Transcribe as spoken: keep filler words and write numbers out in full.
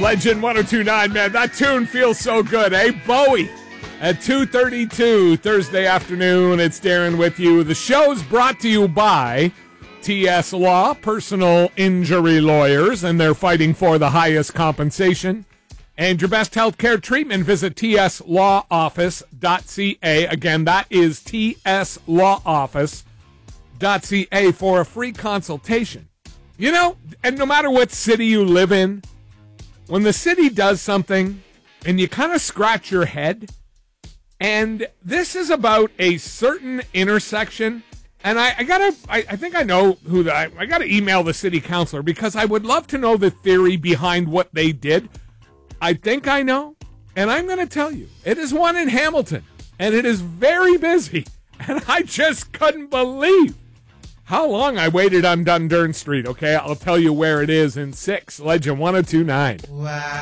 Legend ten twenty-nine, man. That tune feels so good, eh? Bowie at two thirty-two Thursday afternoon. It's Darren with you. The show's brought to you by T S Law, personal injury lawyers, and they're fighting for the highest compensation and your best health care treatment. Visit T S law office dot c a. Again, that is T S law office dot c a for a free consultation. You know, and no matter what city you live in, when the city does something and you kind of scratch your head, and this is about a certain intersection, and I, I gotta, I, I think I know who the, I, I gotta email the city councilor because I would love to know the theory behind what they did. I think I know, and I'm gonna tell you. It is one in Hamilton, and it is very busy, and I just couldn't believe how long I waited on Dundurn Street. Okay, I'll tell you where it is in six. Legend ten twenty-nine. Wow.